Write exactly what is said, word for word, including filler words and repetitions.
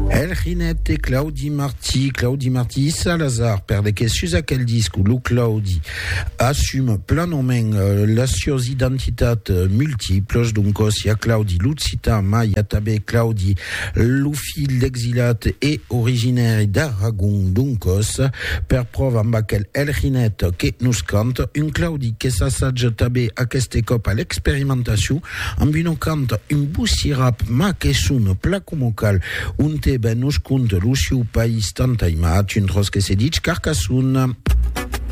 Elrinette e Claudi Marti, Claudi Marti Salazar, per de che susa quel disco, Lou Claudi assume pleinement euh, la suas identitat multiples, donc sia Claudi Lucita, Maya Tabe Claudi, Lufil l'exilat et originaire d'Aragon, donc per prova amb aquel Elrinette que nous cante, un Claudi que s'assaige tabe aquesta cop à l'expérimentation, amb un cante un bussi rap ma que sun placumocal, un te ben nos conte Luciu País Tantaima, un tros que se dit Carcassonne.